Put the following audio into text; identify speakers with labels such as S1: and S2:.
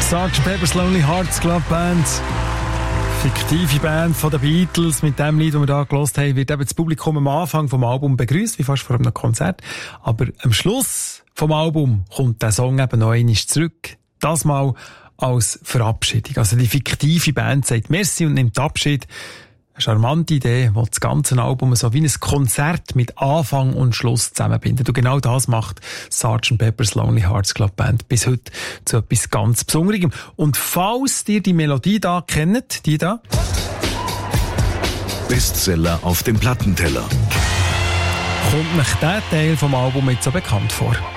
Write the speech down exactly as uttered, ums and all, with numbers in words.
S1: Sergeant Pepper's Lonely Hearts Club Band. Fiktive Band von den Beatles. Mit dem Lied, das wir da gehört haben, wird eben das Publikum am Anfang vom Album begrüßt, wie fast vor einem Konzert. Aber am Schluss vom Album kommt der Song eben noch einmal zurück. Das mal als Verabschiedung. Also die fiktive Band sagt Merci und nimmt Abschied. Eine charmante Idee, die das ganze Album so wie ein Konzert mit Anfang und Schluss zusammenbindet. Und genau das macht Sergeant Pepper's Lonely Hearts Club Band bis heute zu etwas ganz Besonderem. Und falls ihr die Melodie da kennt, die da.
S2: Bestseller auf dem Plattenteller.
S1: Kommt euch der Teil vom Album jetzt so bekannt vor?